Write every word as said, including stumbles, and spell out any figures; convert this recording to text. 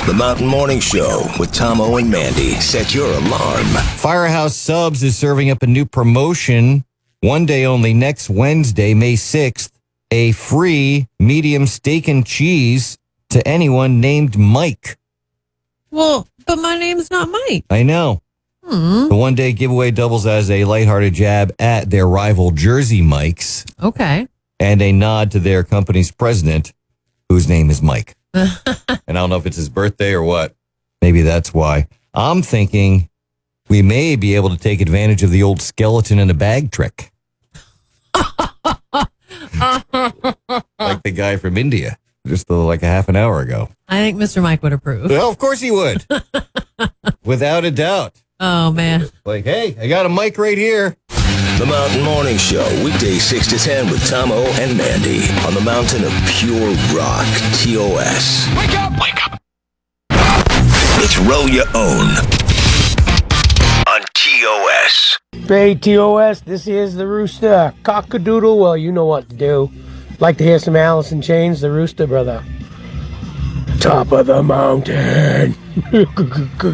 The Mountain Morning Show with Tomo and Mandy. Set your alarm. Firehouse Subs is serving up a new promotion. One day only, next Wednesday, May sixth. A free medium steak and cheese to anyone named Mike. Well, but my name's not Mike. I know. Hmm. The one-day giveaway doubles as a lighthearted jab at their rival Jersey Mikes Okay. and a nod to their company's president, whose name is Mike. And I don't know if it's his birthday or what. Maybe that's why. I'm thinking we may be able to take advantage of the old skeleton in a bag trick. Like the guy from India just uh, like a half an hour ago. I think Mister Mike would approve. Well, of course he would. Without a doubt. Oh, man. Like, hey, I got a mic right here. The Mountain Morning Show, weekdays six to ten with Tomo and Mandy on the mountain of pure rock, T O S. Wake up! Wake up! It's Roll Your Own on T O S. Hey, T O S, this is the Rooster. Cock-a-doodle, well, you know what to do. Like to hear some Alice in Chains, the Rooster, brother. Top of the mountain.